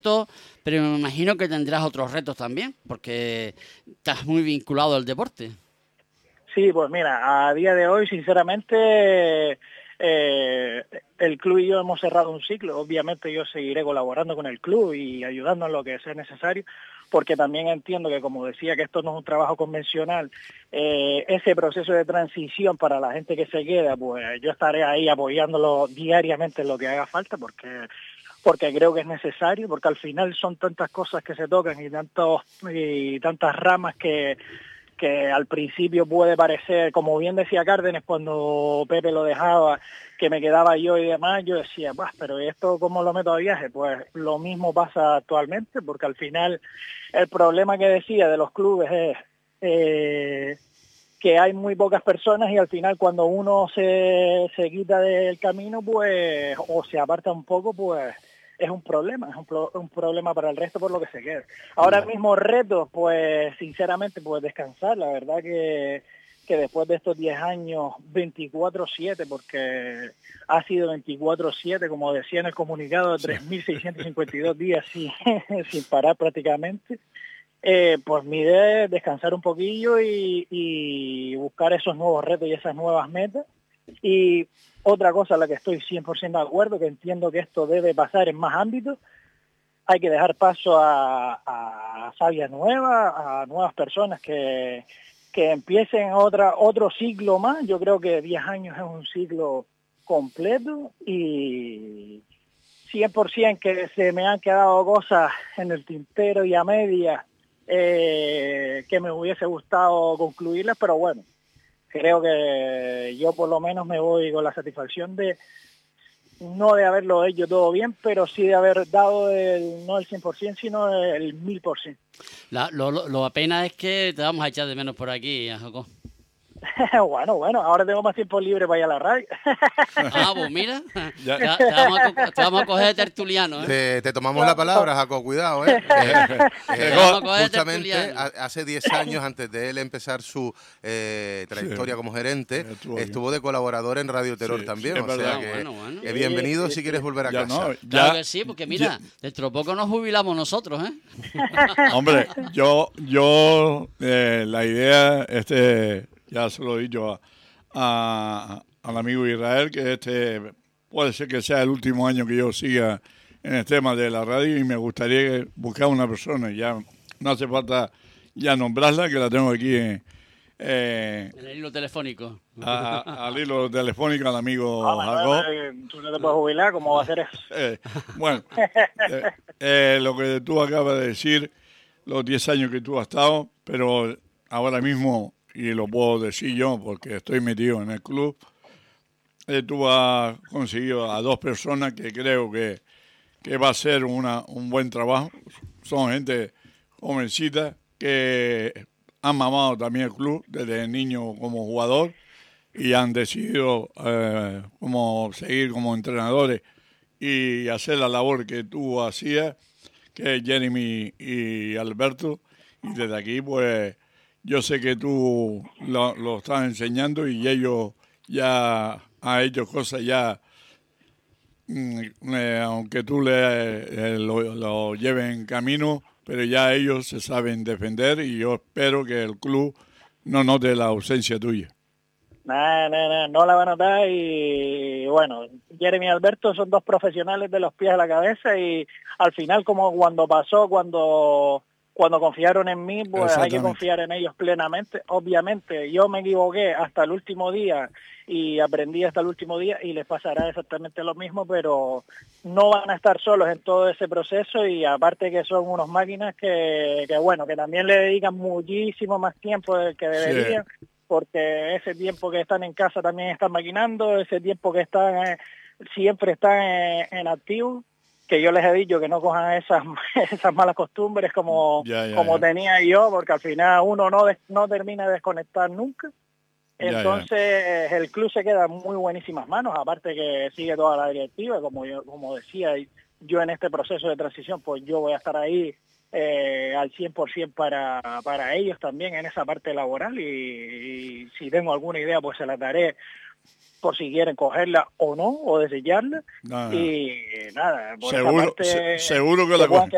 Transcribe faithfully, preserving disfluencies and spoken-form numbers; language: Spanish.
retos, pero me imagino que tendrás otros retos también, porque estás muy vinculado al deporte. Sí, pues mira, a día de hoy, sinceramente, eh, el club y yo hemos cerrado un ciclo. Obviamente yo seguiré colaborando con el club y ayudando en lo que sea necesario, porque también entiendo que, como decía, que esto no es un trabajo convencional. Eh, ese proceso de transición para la gente que se queda, pues yo estaré ahí apoyándolo diariamente en lo que haga falta, porque porque creo que es necesario, porque al final son tantas cosas que se tocan y tantos y tantas ramas que que al principio puede parecer, como bien decía Cárdenas cuando Pepe lo dejaba, que me quedaba yo y demás, yo decía, bah, pero ¿esto cómo lo meto a viaje? Pues lo mismo pasa actualmente, porque al final el problema que decía de los clubes es eh, que hay muy pocas personas y al final cuando uno se, se quita del camino, pues, o se aparta un poco, pues es un problema, es un, pro, un problema para el resto por lo que se queda. Ahora mismo retos, pues sinceramente, pues descansar, la verdad que, que después de estos diez años, veinticuatro siete, porque ha sido veinticuatro siete, como decía en el comunicado, de tres mil seiscientos cincuenta y dos días sin, sin parar prácticamente, eh, pues mi idea es descansar un poquillo y, y buscar esos nuevos retos y esas nuevas metas. Y otra cosa a la que estoy cien por ciento de acuerdo, que entiendo que esto debe pasar en más ámbitos, hay que dejar paso a, a savia nueva, a nuevas personas que, que empiecen otra otro ciclo más. Yo creo que diez años es un ciclo completo y cien por ciento que se me han quedado cosas en el tintero y a media eh, que me hubiese gustado concluirlas, pero bueno, creo que yo por lo menos me voy con la satisfacción de no de haberlo hecho todo bien, pero sí de haber dado el, no el cien por ciento, sino el mil por ciento. La, lo, lo, lo apenas es que te vamos a echar de menos por aquí, Jacob. Bueno, bueno, ahora tengo más tiempo libre para ir a la radio. Ah, pues mira, te, te, vamos a, te vamos a coger de tertuliano, ¿eh? Te, te tomamos la palabra, Jacob, cuidado, ¿eh? eh, eh justamente hace diez años, antes de él empezar su eh, trayectoria sí, como gerente, estuvo, estuvo de colaborador en Radio Terror sí, también, sí, o sea ah, que bueno, bueno. Eh, bienvenido sí, sí, si quieres volver a ya casa. No, ya, claro que sí, porque mira, ya, dentro de poco nos jubilamos nosotros, ¿eh? Hombre, yo, yo eh, la idea, este... ya se lo he dicho a, a, al amigo Israel, que este puede ser que sea el último año que yo siga en el tema de la radio y me gustaría buscar una persona, ya no hace falta ya nombrarla, que la tengo aquí en, eh, en el hilo telefónico. A, a, al hilo telefónico al amigo ah, Jacob. No, tú no te puedes jubilar, ¿cómo va a hacer eso? Eh, bueno, eh, eh, lo que tú acabas de decir, los diez años que tú has estado, pero ahora mismo... y lo puedo decir yo porque estoy metido en el club, eh, tú has conseguido a dos personas que creo que, que va a ser una, un buen trabajo. Son gente jovencita que han mamado también el club desde niño como jugador y han decidido eh, como seguir como entrenadores y hacer la labor que tú hacías, que es Jeremy y Alberto, y desde aquí pues yo sé que tú lo, lo estás enseñando y ellos ya han hecho cosas ya, eh, aunque tú le, eh, lo, lo lleves en camino, pero ya ellos se saben defender y yo espero que el club no note la ausencia tuya. No, no, no, no la va a notar y bueno, Jeremy y Alberto son dos profesionales de los pies a la cabeza y al final como cuando pasó, cuando... cuando confiaron en mí, pues hay que confiar en ellos plenamente. Obviamente, yo me equivoqué hasta el último día y aprendí hasta el último día y les pasará exactamente lo mismo, pero no van a estar solos en todo ese proceso y aparte que son unos máquinas que, que bueno, que también le dedican muchísimo más tiempo del que deberían, sí, porque ese tiempo que están en casa también están maquinando, ese tiempo que están eh, siempre están en, en activo, que yo les he dicho que no cojan esas esas malas costumbres como, ya, ya, como ya. tenía yo, porque al final uno no des, no termina de desconectar nunca. Entonces ya, ya. el club se queda en muy buenísimas manos, aparte que sigue toda la directiva, como yo como decía, yo en este proceso de transición, pues yo voy a estar ahí eh, al cien por ciento para, para ellos también en esa parte laboral y, y si tengo alguna idea, pues se la daré por si quieren cogerla o no, o desecharla. Nada. Y nada, por seguro, esa parte, se, seguro que la cogen.